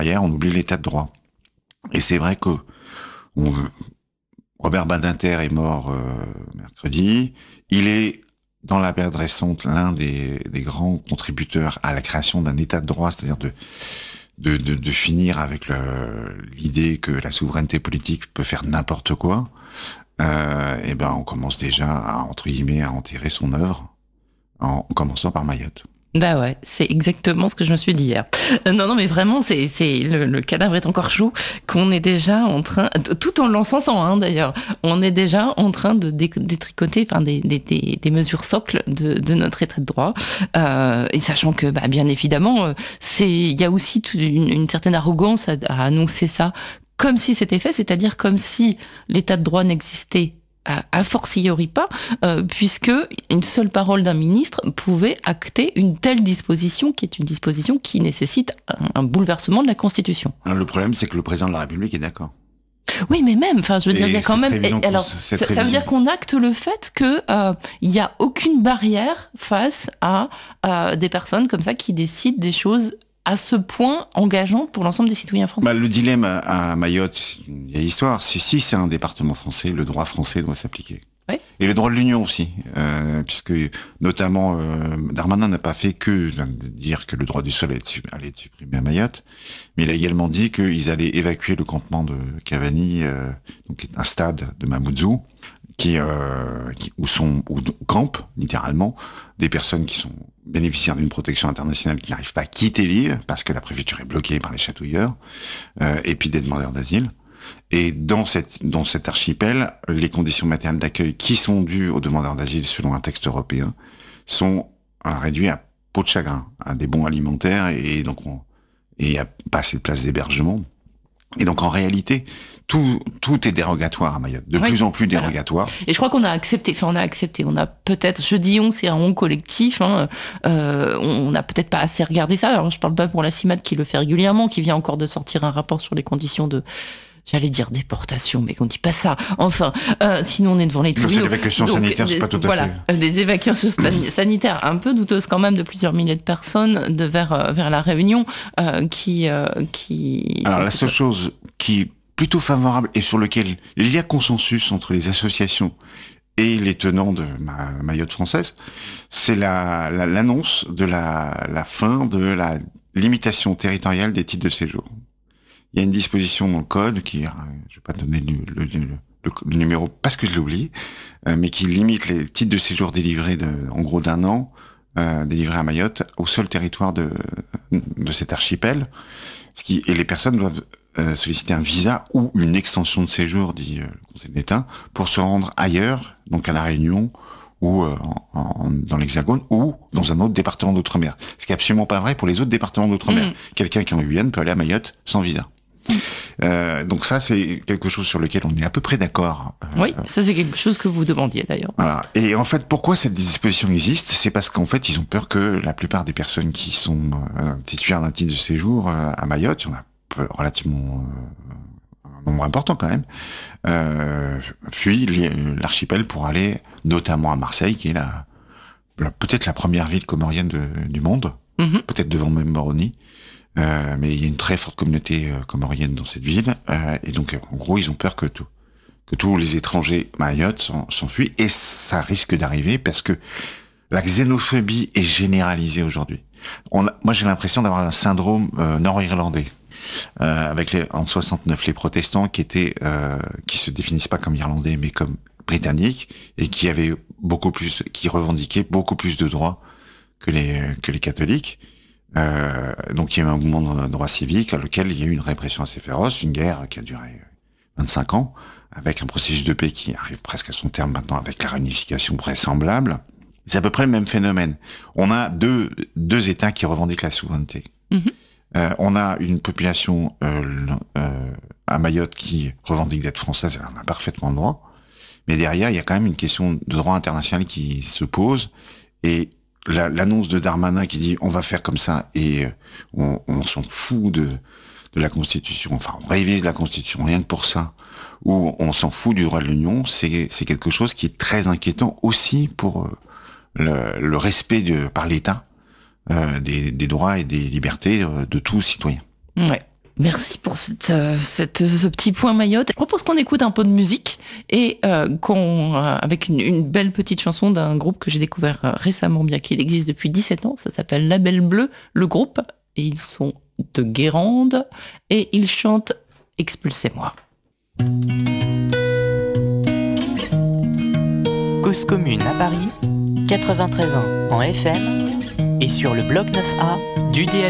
derrière, on oublie l'état de droit. Et c'est vrai que Robert Badinter est mort mercredi. Il est, dans la période récente, l'un des grands contributeurs à la création d'un état de droit, c'est-à-dire de finir avec l'idée que la souveraineté politique peut faire n'importe quoi. Et ben, on commence déjà à, entre guillemets, à enterrer son œuvre, en commençant par Mayotte. Bah ouais, c'est exactement ce que je me suis dit hier. Non, mais vraiment, c'est le cadavre est encore chaud, qu'on est déjà en train, tout en l'encensant, hein, d'ailleurs, on est déjà en train de détricoter, enfin, des mesures socles de notre état de droit, et sachant que, bah, bien évidemment, il y a aussi une certaine arrogance à annoncer ça comme si c'était fait, c'est-à-dire comme si l'état de droit n'existait a fortiori pas, puisque une seule parole d'un ministre pouvait acter une telle disposition, qui est une disposition qui nécessite un bouleversement de la Constitution. Alors, le problème, c'est que le président de la République est d'accord. Oui, mais même, enfin, je veux dire, il y a quand même. Alors, ça veut dire qu'on acte le fait que il y a aucune barrière face à des personnes comme ça qui décident des choses à ce point engageant pour l'ensemble des citoyens français. Bah, le dilemme à Mayotte, c'est une vieille histoire. Si c'est un département français, le droit français doit s'appliquer. Oui. Et le droit de l'Union aussi, puisque notamment Darmanin n'a pas fait que dire que le droit du sol allait être supprimé à Mayotte, mais il a également dit qu'ils allaient évacuer le campement de Cavani, donc un stade de Mamoudzou, où campent littéralement des personnes qui sont bénéficiaires d'une protection internationale qui n'arrivent pas à quitter l'île parce que la préfecture est bloquée par les chatouilleurs, et puis des demandeurs d'asile. Et dans cet archipel, les conditions matérielles d'accueil qui sont dues aux demandeurs d'asile selon un texte européen sont réduites à peau de chagrin, à des bons alimentaires et donc à pas assez de places d'hébergement. Et donc en réalité, tout est dérogatoire à Mayotte, de plus en plus dérogatoire. Et je crois qu'on a accepté, on a peut-être, je dis on, c'est un on collectif, hein, on n'a peut-être pas assez regardé ça. Alors je parle pas pour la CIMAD qui le fait régulièrement, qui vient encore de sortir un rapport sur les conditions de, j'allais dire déportation, mais on dit pas ça. Enfin, sinon on est devant les tribunaux. C'est l'évacuation sanitaire, c'est pas tout à fait. Des évacuations sanitaires un peu douteuses quand même de plusieurs milliers de personnes vers la Réunion qui. Alors la seule chose qui est plutôt favorable et sur lequel il y a consensus entre les associations et les tenants de Mayotte française, c'est l'annonce de la fin de la limitation territoriale des titres de séjour. Il y a une disposition dans le code qui, je vais pas donner le numéro parce que je l'ai oublié, mais qui limite les titres de séjour délivrés en gros d'1 an, délivrés à Mayotte, au seul territoire de cet archipel. Et les personnes doivent solliciter un visa ou une extension de séjour, dit le Conseil d'État, pour se rendre ailleurs, donc à La Réunion, ou dans l'Hexagone, ou dans un autre département d'outre-mer. Ce qui est absolument pas vrai pour les autres départements d'outre-mer. Quelqu'un qui est en Guyane peut aller à Mayotte sans visa. Donc ça, c'est quelque chose sur lequel on est à peu près d'accord. Oui, ça c'est quelque chose que vous demandiez d'ailleurs. Voilà. Et en fait, pourquoi cette disposition existe ? C'est parce qu'en fait, ils ont peur que la plupart des personnes qui sont titulaires d'un titre de séjour à Mayotte, il y en a relativement un nombre important quand même, fuient l'archipel pour aller notamment à Marseille, qui est peut-être la première ville comorienne du monde, peut-être devant même Moroni. Mais il y a une très forte communauté comorienne dans cette ville, et donc en gros ils ont peur que tous les étrangers Mayotte s'enfuient, et ça risque d'arriver parce que la xénophobie est généralisée aujourd'hui. Moi j'ai l'impression d'avoir un syndrome nord-irlandais, avec en 69 les protestants qui se définissent pas comme irlandais mais comme britanniques, et qui revendiquaient beaucoup plus de droits que les catholiques. Donc il y a eu un mouvement de droit civique à lequel il y a eu une répression assez féroce, une guerre qui a duré 25 ans, avec un processus de paix qui arrive presque à son terme maintenant, avec la réunification vraisemblable. C'est à peu près le même phénomène. On a deux États qui revendiquent la souveraineté. On a une population à Mayotte qui revendique d'être française, elle en a parfaitement le droit, mais derrière il y a quand même une question de droit international qui se pose, et l'annonce de Darmanin qui dit on va faire comme ça et on s'en fout de la Constitution, enfin on révise la Constitution rien que pour ça, ou on s'en fout du droit de l'Union, c'est quelque chose qui est très inquiétant aussi pour le respect par l'État des droits et des libertés de tout citoyen. Ouais. Merci pour ce petit point Mayotte. Je propose qu'on écoute un peu de musique et avec une belle petite chanson d'un groupe que j'ai découvert récemment, bien qu'il existe depuis 17 ans. Ça s'appelle Label Bleu, le groupe. Et ils sont de Guérande et ils chantent Expulsez-moi. Cause commune à Paris, 93 ans en FM et sur le bloc 9A du DAB+.